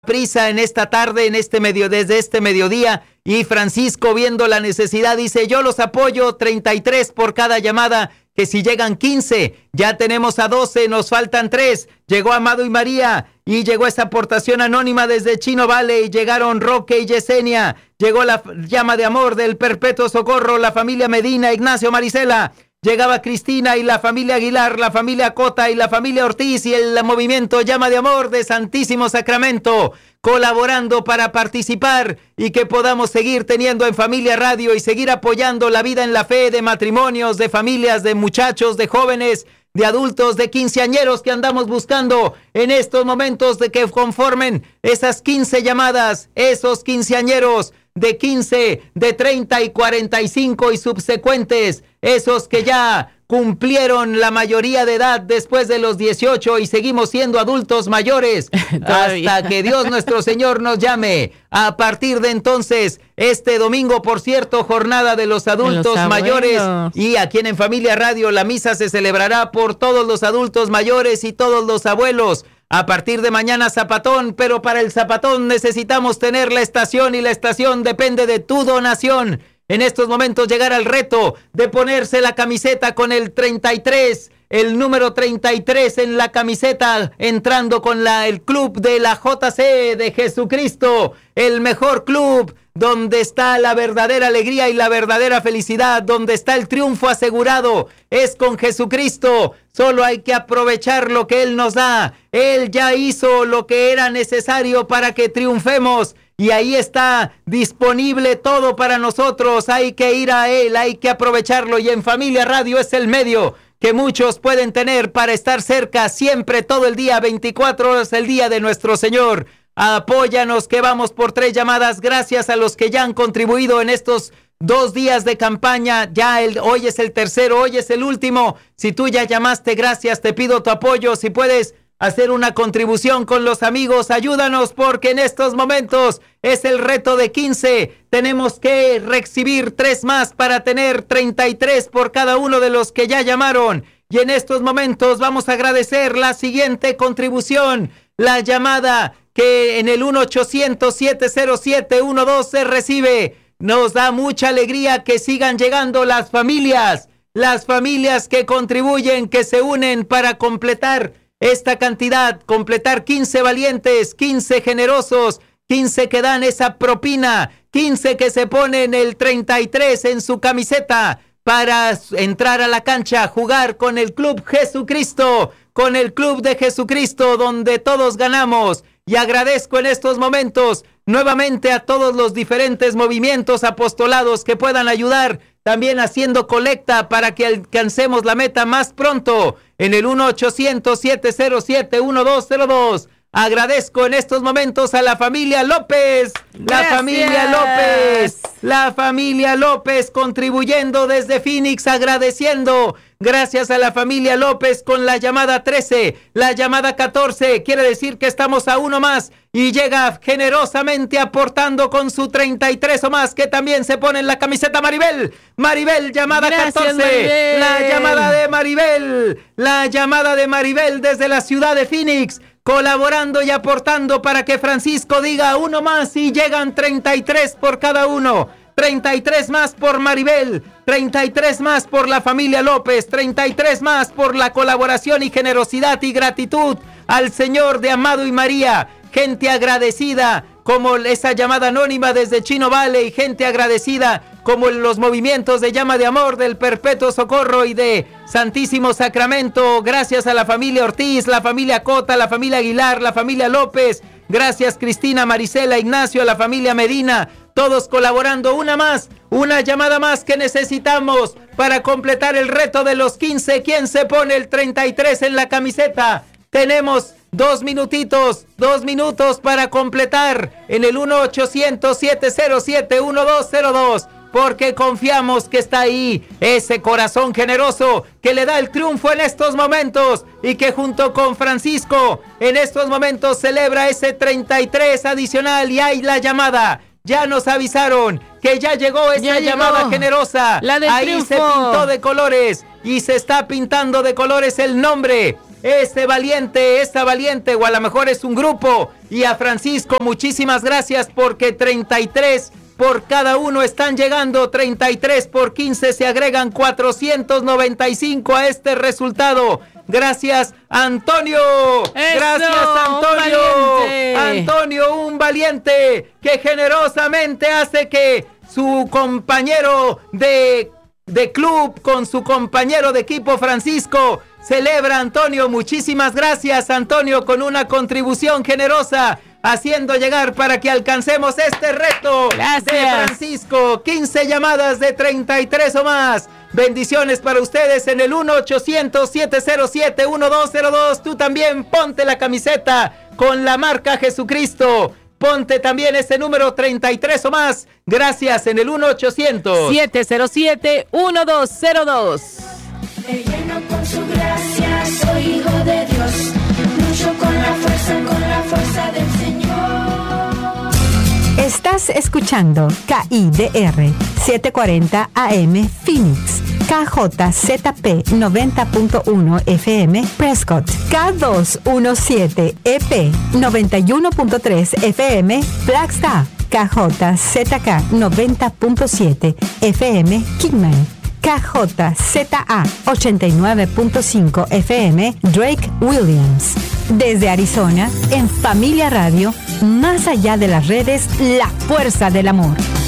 prisa en esta tarde, desde este mediodía, y Francisco, viendo la necesidad, dice: yo los apoyo, 33 por cada llamada, que si llegan 15, ya tenemos a 12, nos faltan 3. Llegó Amado y María, y llegó esa aportación anónima desde Chino Valley, llegaron Roque y Yesenia, llegó la llama de amor del Perpetuo Socorro, la familia Medina, Ignacio, Marisela, llegaba Cristina y la familia Aguilar, la familia Cota y la familia Ortiz, y el movimiento Llama de Amor de Santísimo Sacramento, colaborando para participar y que podamos seguir teniendo en Familia Radio y seguir apoyando la vida en la fe de matrimonios, de familias, de muchachos, de jóvenes, de adultos, de quinceañeros que andamos buscando en estos momentos, de que conformen esas 15 llamadas, esos quinceañeros de 15, de 30 y 45 y subsecuentes, esos que ya cumplieron la mayoría de edad después de los 18 y seguimos siendo adultos mayores hasta que Dios nuestro Señor nos llame. A partir de entonces, este domingo, por cierto, jornada de los adultos mayores, y aquí en Familia Radio la misa se celebrará por todos los adultos mayores y todos los abuelos. A partir de mañana zapatón, pero para el zapatón necesitamos tener la estación, y la estación depende de tu donación. En estos momentos llegar al reto de ponerse la camiseta con el 33, el número 33 en la camiseta, entrando con el club de la JC de Jesucristo, el mejor club, donde está la verdadera alegría y la verdadera felicidad, donde está el triunfo asegurado, es con Jesucristo. Solo hay que aprovechar lo que Él nos da. Él ya hizo lo que era necesario para que triunfemos, y ahí está disponible todo para nosotros. Hay que ir a Él, hay que aprovecharlo, y en Familia Radio es el medio que muchos pueden tener para estar cerca siempre, todo el día, 24 horas el día de nuestro Señor. Apóyanos, que vamos por 3 llamadas. Gracias a los que ya han contribuido en estos 2 días de campaña. Hoy es el tercero, hoy es el último. Si tú ya llamaste, gracias, te pido tu apoyo. Si puedes hacer una contribución con los amigos, ayúdanos, porque en estos momentos es el reto de 15. Tenemos que recibir 3 más para tener 33 por cada uno de los que ya llamaron. Y en estos momentos vamos a agradecer la siguiente contribución, la llamada que en el 1-800-707-12 se recibe. Nos da mucha alegría que sigan llegando las familias que contribuyen, que se unen para completar esta cantidad, completar 15 valientes, 15 generosos, 15 que dan esa propina, 15 que se ponen el 33 en su camiseta para entrar a la cancha, jugar con el Club Jesucristo, con el Club de Jesucristo, donde todos ganamos. Y agradezco en estos momentos nuevamente a todos los diferentes movimientos apostolados que puedan ayudar, también haciendo colecta para que alcancemos la meta más pronto en el 1-800-707-1202. Agradezco en estos momentos a la familia López, la familia López contribuyendo desde Phoenix, agradeciendo. Gracias a la familia López con la llamada 13, la llamada 14, quiere decir que estamos a uno más, y llega generosamente aportando con su 33 o más, que también se pone en la camiseta Maribel, llamada gracias, 14, Maribel. La llamada de Maribel desde la ciudad de Phoenix, colaborando y aportando para que Francisco diga uno más, y llegan 33 por cada uno. 33 más por Maribel, 33 más por la familia López, 33 más por la colaboración y generosidad y gratitud al Señor de Amado y María. Gente agradecida como esa llamada anónima desde Chino Valley, gente agradecida como los movimientos de Llama de Amor del Perpetuo Socorro y de Santísimo Sacramento. Gracias a la familia Ortiz, la familia Cota, la familia Aguilar, la familia López. Gracias Cristina, Marisela, Ignacio, la familia Medina. Todos colaborando. Una llamada más que necesitamos para completar el reto de los 15. ¿Quién se pone el 33 en la camiseta? Tenemos 2 minutos para completar en el 1-800-707-1202, porque confiamos que está ahí ese corazón generoso que le da el triunfo en estos momentos, y que junto con Francisco en estos momentos celebra ese 33 adicional. Y hay la llamada. Ya nos avisaron que ya llegó esa llamada generosa. La del ahí triunfo. Se pintó de colores, y se está pintando de colores el nombre esta valiente, o a lo mejor es un grupo. Y a Francisco, muchísimas gracias porque 33 por cada uno están llegando, 33 por 15 se agregan 495 a este resultado. Gracias, Antonio. ¡Eso! Gracias, Antonio. Antonio, un valiente que generosamente hace que su compañero de club con su compañero de equipo Francisco celebra. Antonio, muchísimas gracias, Antonio, con una contribución generosa, haciendo llegar para que alcancemos este reto. Gracias. De Francisco. 15 llamadas de 33 o más. Bendiciones para ustedes en el 1-800-707-1202. Tú también ponte la camiseta con la marca Jesucristo. Ponte también ese número 33 o más. Gracias en el 1-800-707-1202. Me lleno con su gracia, soy hijo de Dios. Lucho con la fuerza del Señor. Estás escuchando KIDR 740 AM Phoenix, KJZP 90.1 FM Prescott, K217 EP 91.3 FM Flagstaff, KJZK 90.7 FM Kingman, KJZA 89.5 FM Drake Williams. Desde Arizona, en Familia Radio, más allá de las redes, la fuerza del amor.